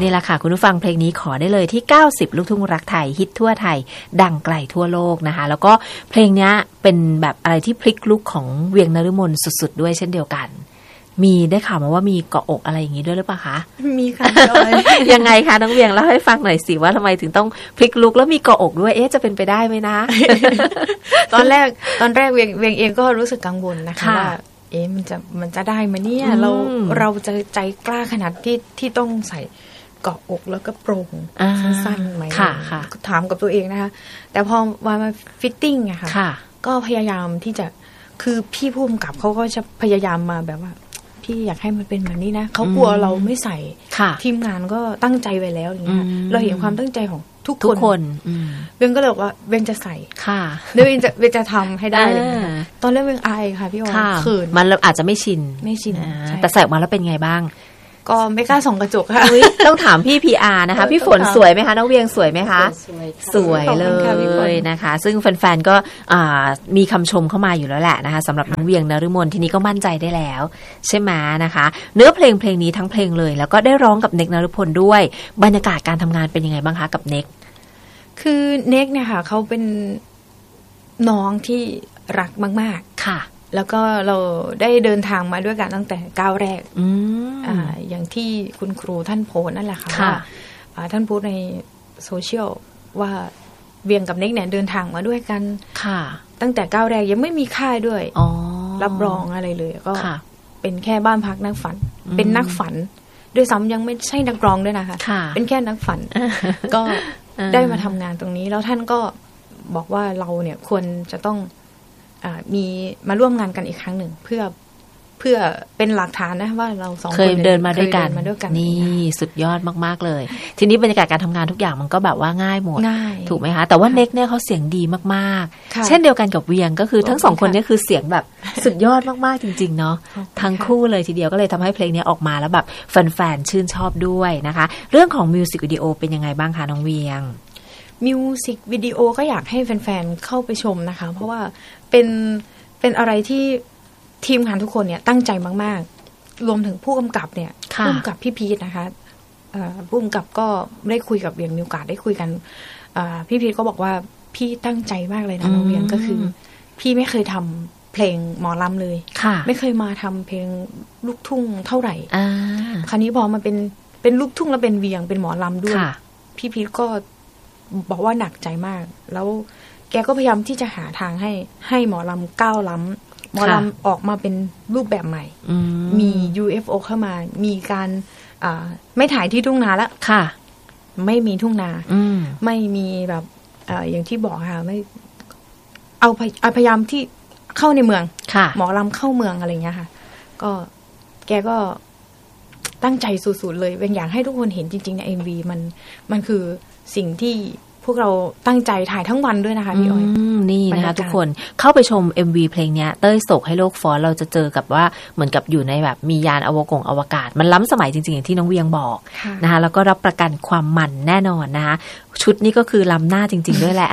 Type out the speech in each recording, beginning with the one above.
นี่แหละค่ะคุณผู้ฟังเพลงนี้ขอได้เลยที่90ลูกทุ่งรักไทยฮิตทั่วไทยดังไกลทั่วโลกนะคะแล้วก็เพลงนี้เป็นแบบอะไรที่พลิกลุคของเวียงนฤมลสุดๆด้วยเช่นเดียวกันมีได้ข่าวมาว่ามีเกาะอกอะไรอย่างนี้ด้วยหรือเปล่าคะมีค่ะยังไงคะน้องเวียงเล่าให้ฟังหน่อยสิว่าทำไมถึงต้องพลิกลุคแล้วมีเกาะอกด้วยจะเป็นไปได้ไหมนะตอนแรกเวียงเองก็รู้สึกกังวลนะคะว่ามันจะได้ไหมเนี่ยเราจะใจกล้าขนาดที่ต้องใส่เกาะอกแล้วก็โปร่งสั้นๆไหมถามกับตัวเองนะคะแต่พอมาฟิตติ้งอะค่ะก็พยายามที่จะคือพี่ผู้กำกับเขาก็จะพยายามมาแบบว่าพี่อยากให้มันเป็นแบบนี้นะเขากลัวเราไม่ใส่ทีมงานก็ตั้งใจไว้แล้วอย่างเงี้ยเราเห็นความตั้งใจของทุกคนเบนก็เลยบอกว่าเบนจะใส่เบนจะทำให้ได้เลยตอนแรกเบนอายค่ะพี่ออยเขินมันอาจจะไม่ชินแต่ใส่ออกมาแล้วเป็นไงบ้างก็ไม่กล้าส่องกระจกค่ะต้องถามพี่ PR นะคะพี่ฝนสวยไหมคะน้องเวียงสวยไหมคะสวยเลยนะคะซึ่งแฟนๆก็มีคำชมเข้ามาอยู่แล้วแหละนะคะสำหรับน้องเวียงนฤมลทีนี้ก็มั่นใจได้แล้วใช่ไหมนะคะเนื้อเพลงนี้ทั้งเพลงเลยแล้วก็ได้ร้องกับเน็กนฤพลด้วยบรรยากาศการทำงานเป็นยังไงบ้างคะกับเน็กคือเน็กเนี่ยค่ะเขาเป็นน้องที่รักมากๆค่ะแล้วก็เราได้เดินทางมาด้วยกันตั้งแต่ก้าวแรกอย่างที่คุณครูท่านโพสนั่นแหละค่ะว่าท่านโพสในโซเชียลว่าเวียงกับเน็กเนี่ยเดินทางมาด้วยกันตั้งแต่ก้าวแรกยังไม่มีค่ายด้วยรับรองอะไรเลยก็เป็นแค่บ้านพักนักฝันเป็นนักฝันด้วยซ้ำยังไม่ใช่นักร้องด้วยนะคะเป็นแค่นักฝันก็ได้มาทำงานตรงนี้แล้วท่านก็บอกว่าเราเนี่ยควรจะต้องมีมาร่วมงานกันอีกครั้งหนึ่งเพื่อเป็นหลักฐานนะว่าเราสองคนเคยเดินมาด้วยกันนี่สุดยอดมากๆเลยทีนี้บรรยากาศการทำงานทุกอย่างมันก็แบบว่าง่ายหมดถูกไหมคะแต่ว่าเน็กเนี่ยเขาเสียงดีมากๆเช่นเดียวกันกับเวียงก็คือทั้งสองคนนี้คือเสียงแบบสุดยอดมากๆจริงๆเนาะทั้งคู่เลยทีเดียวก็เลยทำให้เพลงนี้ออกมาแล้วแบบแฟนๆชื่นชอบด้วยนะคะเรื่องของมิวสิกวิดีโอเป็นยังไงบ้างคะน้องเวียงมิวสิกวิดีโอก็อยากให้แฟนๆเข้าไปชมนะคะเพราะว่าเป็นอะไรที่ทีมงานทุกคนเนี่ยตั้งใจมากๆรวมถึงผู้กำกับเนี่ยผู้กำกับพี่พีทนะคะผู้กำกับก็ได้คุยกับเวียงมีโอกาสได้คุยกันพี่พีทก็บอกว่าพี่ตั้งใจมากเลยนะน้องเวียงก็คือพี่ไม่เคยทำเพลงหมอลำเลยไม่เคยมาทำเพลงลูกทุ่งเท่าไหร่คราวนี้พอมาเป็นลูกทุ่งแล้วเป็นเวียงเป็นหมอลำด้วยพี่พีทก็บอกว่าหนักใจมากแล้วแกก็พยายามที่จะหาทางให้หมอลำก้าวล้ำหมอลำออกมาเป็นรูปแบบใหม่มี UFO เข้ามามีการไม่ถ่ายที่ทุ่งนาแล้วค่ะไม่มีทุ่งนาไม่มีแบบอย่างที่บอกค่ะไม่เอาพยายามที่เข้าในเมืองหมอลำเข้าเมืองอะไรเงี้ยค่ะก็แกก็ตั้งใจสุดๆเลยเป็นอยากให้ทุกคนเห็นจริงๆใน MV มันคือสิ่งที่พวกเราตั้งใจถ่ายทั้งวันด้วยนะคะพี่อ้อยนี่นะคะทุกคนเข้าไปชม MV เพลงนี้เต้ยโศกให้โลกฟ้อนเราจะเจอกับว่าเหมือนกับอยู่ในแบบมียานอวกาศมันล้ำสมัยจริงๆอย่างที่น้องเวียงบอกนะคะแล้วก็รับประกันความมันแน่นอนนะคะชุดนี้ก็คือล้ำหน้าจริงๆด้วยแหละ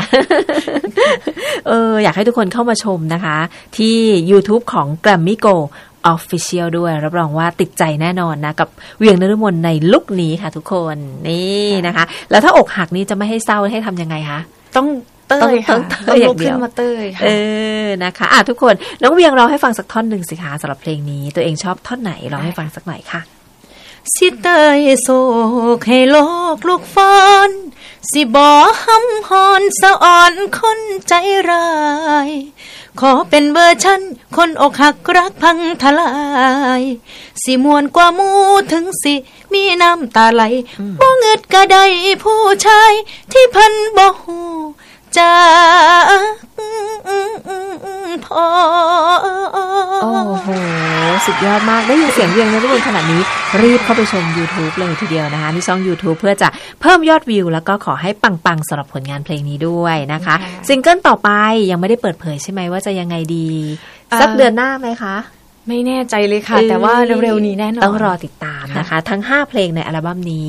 อยากให้ทุกคนเข้ามาชมนะคะที่ YouTube ของ Grammy Go Official ด้วยรับรองว่าติดใจแน่นอนนะกับเวียงนฤมลในลุคนี้ค่ะทุกคนนี่นะคะแล้วถ้าอกหักนี้จะไม่ให้เศร้าให้ทำยังไงคะต้องเต้ยค่ะต้องลุกขึ้นมาเต้ยค่ะนะคะทุกคนน้องเวียงร้องให้ฟังสักท่อนหนึ่งสิคะสำหรับเพลงนี้ตัวเองชอบท่อนไหนร้องให้ฟังสักหน่อยค่ะสิเตยโศกให้โลกลุกฟ้อนสิบ่ห้ำฮอนสะอ่อนคนใจร้ายขอเป็นเวอร์ชันคนอกหักรักพังทลายสิมวนกว่ามูถึงสิมีน้ำตาไหลบ่เงิดกะได้ผู้ชายที่พันบ่ฮู้จากพอโอ้โหสุดยอดมากได้ยินเสียงเวียงนฤมลขนาดนี้รีบเข้าไปชม YouTube เลยทีเดียวนะคะที่ช่อง YouTube เพื่อจะเพิ่มยอดวิวแล้วก็ขอให้ปังๆสำหรับผลงานเพลงนี้ด้วยนะคะซิงเกิลต่อไปยังไม่ได้เปิดเผยใช่ไหมว่าจะยังไงดีสักเดือนหน้าไหมคะไม่แน่ใจเลยค่ะแต่ว่าเร็วๆนี้แน่นอนต้องรอติดตามนะคะทั้ง5เพลงในอัลบั้มนี้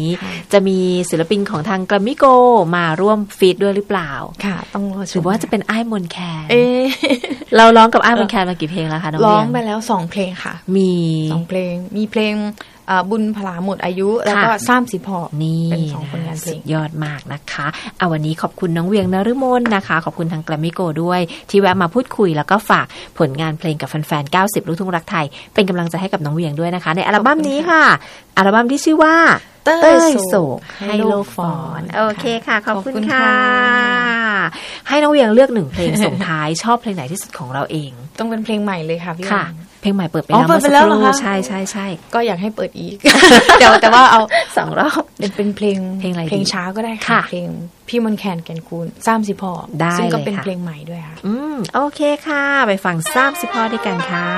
จะมีศิลปินของทางแกรมมี่โกมาร่วมฟีดด้วยหรือเปล่าค่ะต้องรอชมหรือว่าจะเป็นอ้ายมนแคนเราร้องกับอ้ายมนแคนมากี่เพลงแล้วคะน้องเวียงร้องไปแล้ว2เพลงค่ะมี 2เพลงมีเพลงบุญพลาหมดอายุแล้วก็30 พอนี่เป็น2ผลงานเพลงยอดมากนะคะวันนี้ขอบคุณน้องเวียงนฤมลนะคะขอบคุณทางแกรมมี่โกด้วยที่แวะมาพูดคุยแล้วก็ฝากผลงานเพลงกับแฟนๆ90ลูกทุ่งรักไทยเป็นกำลังใจให้กับน้องเวียงด้วยนะคะในอัลบั้มนี้ค่ะอัลบั้มที่ชื่อว่าเต้ยโศกให้โลกฟอนโอเคค่ะขอบคุณค่ะให้น้องเวียงเลือก1เพลงส่งท้ายชอบเพลงไหนที่สุดของเราเองต้องเป็นเพลงใหม่เลยค่ะพี่ค่ะเพลงใหม่เปิดไปแล้วเมื่อสักครู่ใช่ใช่ใช่ก็อยากให้เปิดอีกแต่ว่าเอา 2 รอบเป็นเพลงช้าก็ได้ค่ะเพลงพี่มนแคนแก่นคูณ30 พอซึ่งก็เป็นเพลงใหม่ด้วยค่ะโอเคค่ะไปฟัง30 พอด้วยกันค่ะ